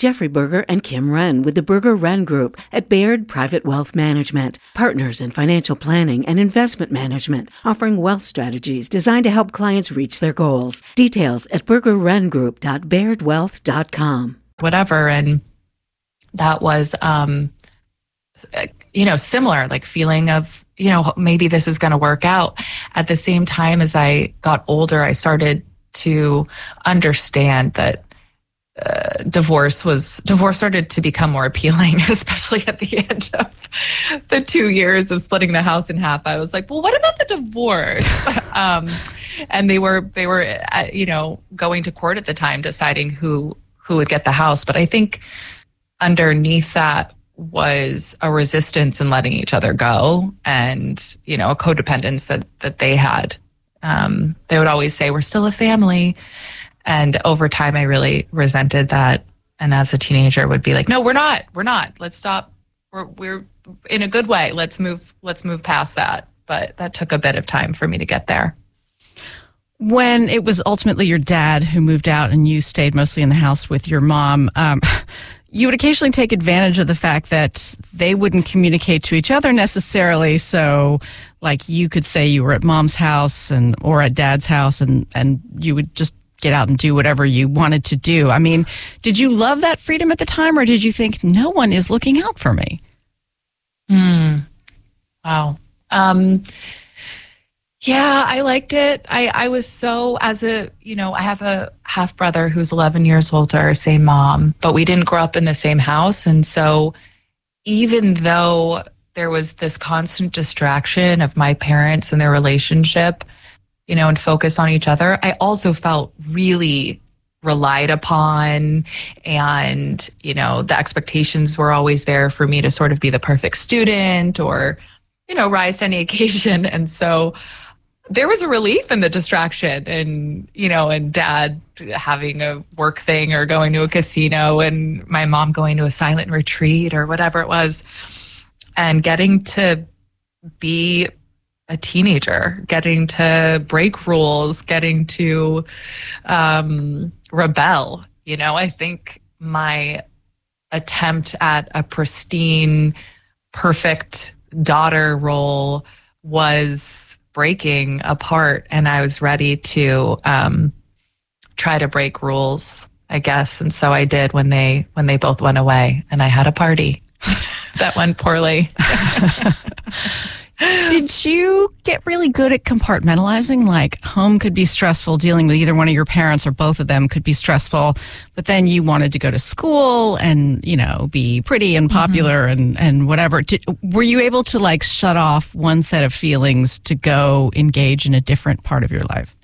Jeffrey Berger and Kim Wren with the Berger Wren Group at Baird Private Wealth Management, partners in financial planning and investment management, offering wealth strategies designed to help clients reach their goals. Details at burgerwrengroup.bairdwealth.com. Whatever, and that was, similar, like feeling of, maybe this is going to work out. At the same time, as I got older, I started to understand that divorce started to become more appealing, especially at the end of the 2 years of splitting the house in half. I was like, well, what about the divorce? And they were going to court at the time, deciding who would get the house. But I think underneath that was a resistance in letting each other go, and a codependence that they had. They would always say, we're still a family. And over time, I really resented that. And as a teenager would be like, no, we're not. Let's stop. We're in a good way. Let's move past that. But that took a bit of time for me to get there. When it was ultimately your dad who moved out and you stayed mostly in the house with your mom, you would occasionally take advantage of the fact that they wouldn't communicate to each other necessarily. So like you could say you were at mom's house or at dad's house and you would just get out and do whatever you wanted to do. I mean, did you love that freedom at the time, or did you think no one is looking out for me? Wow. Yeah, I liked it. I was so, I have a half brother who's 11 years older, same mom, but we didn't grow up in the same house. And so even though there was this constant distraction of my parents and their relationship, and focus on each other, I also felt really relied upon, and, the expectations were always there for me to sort of be the perfect student or, rise to any occasion. And so there was a relief in the distraction and, and dad having a work thing or going to a casino and my mom going to a silent retreat or whatever it was, and getting to be a teenager, getting to break rules, getting to rebel. I think my attempt at a pristine, perfect daughter role was breaking apart, and I was ready to try to break rules, I guess. And so I did when they both went away, and I had a party that went poorly. Did you get really good at compartmentalizing? Like, home could be stressful, dealing with either one of your parents or both of them could be stressful, but then you wanted to go to school and, be pretty and popular and whatever. Were you able to shut off one set of feelings to go engage in a different part of your life?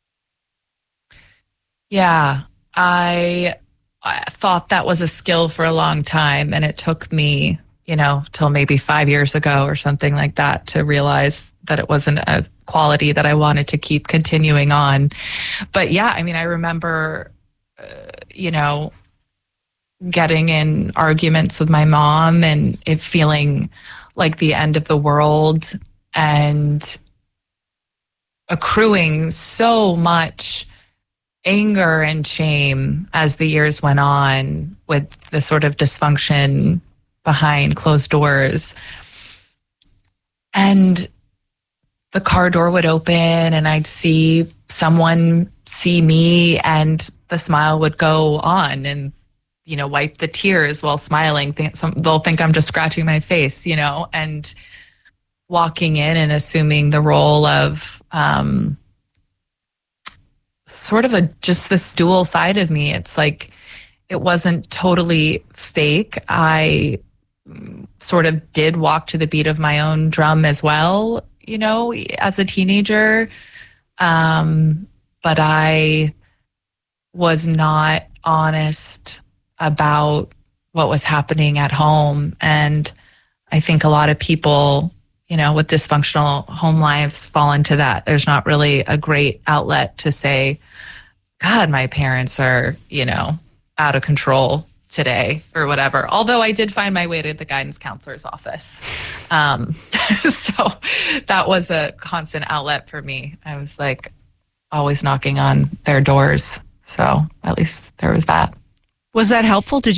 Yeah, I thought that was a skill for a long time, and it took me till maybe 5 years ago or something like that to realize that it wasn't a quality that I wanted to keep continuing on. But yeah, I remember, getting in arguments with my mom and it feeling like the end of the world and accruing so much anger and shame as the years went on with the sort of dysfunction behind closed doors. And the car door would open and I'd see someone see me and the smile would go on and, wipe the tears while smiling. They'll think I'm just scratching my face, and walking in and assuming the role of sort of just this dual side of me. It's like it wasn't totally fake. I sort of did walk to the beat of my own drum as well, as a teenager. But I was not honest about what was happening at home. And I think a lot of people, with dysfunctional home lives fall into that. There's not really a great outlet to say, God, my parents are, out of control today or whatever. Although I did find my way to the guidance counselor's office. So that was a constant outlet for me. I was always knocking on their doors. So at least there was that. Was that helpful? Did